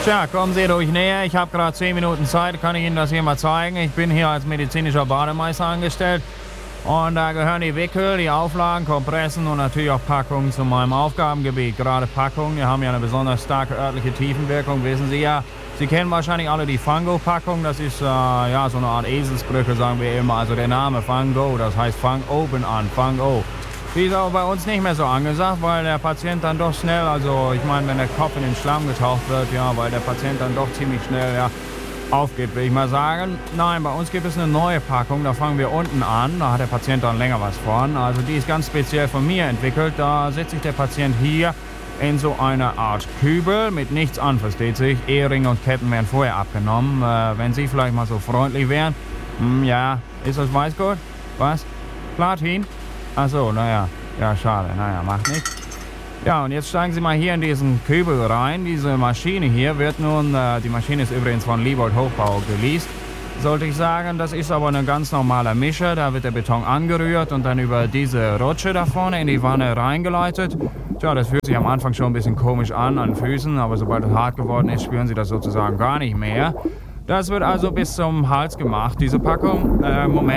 Tja, kommen Sie ruhig näher. Ich habe gerade 10 Minuten Zeit, kann ich Ihnen das hier mal zeigen. Ich bin hier als medizinischer Bademeister angestellt. Und da gehören die Wickel, die Auflagen, Kompressen und natürlich auch Packungen zu meinem Aufgabengebiet. Gerade Packungen, die haben ja eine besonders starke örtliche Tiefenwirkung, wissen Sie ja. Sie kennen wahrscheinlich alle die Fango-Packung. Das ist ja so eine Art Eselsbrücke, sagen wir immer. Also der Name Fango, das heißt Fang oben an, Fango. Die ist aber bei uns nicht mehr so angesagt, weil der Patient dann doch schnell, also ich meine, wenn der Kopf in den Schlamm getaucht wird, ja, weil der Patient dann doch ziemlich schnell, ja, aufgibt, will ich mal sagen. Nein, bei uns gibt es eine neue Packung, da fangen wir unten an, da hat der Patient dann länger was von. Also die ist ganz speziell von mir entwickelt, da setzt sich der Patient hier in so eine Art Kübel mit nichts an, versteht sich. Eheringe und Ketten werden vorher abgenommen. Wenn Sie vielleicht mal so freundlich wären. Ja, ist das Weißgurt? Was? Platin? Achso, naja, ja, schade, naja, macht nichts. Ja, und jetzt steigen Sie mal hier in diesen Kübel rein. Diese Maschine hier wird nun, die Maschine ist übrigens von Liebold Hochbau geleast, sollte ich sagen. Das ist aber ein ganz normaler Mischer. Da wird der Beton angerührt und dann über diese Rutsche da vorne in die Wanne reingeleitet. Tja, das fühlt sich am Anfang schon ein bisschen komisch an Füßen, aber sobald es hart geworden ist, spüren Sie das sozusagen gar nicht mehr. Das wird also bis zum Hals gemacht, diese Packung. Moment.